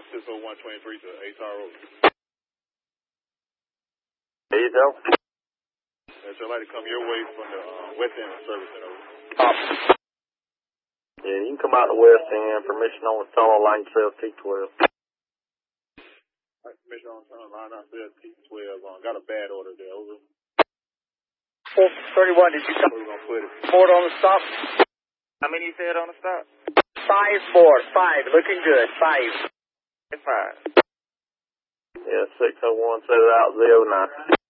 60123 to HR Road. There you go. Yes, I'd like to come your way from the west end of the service center. Yeah, you can come out the west end. Permission on the tunnel line trail T12. Permission on the tunnel line T12. Got a bad order there. Over. 431, did you come? Where we gonna put it? Board on the stop? How many you said on the stop? 5 board. 5. Looking good. 5. 5. Yeah, 601 set it out 09.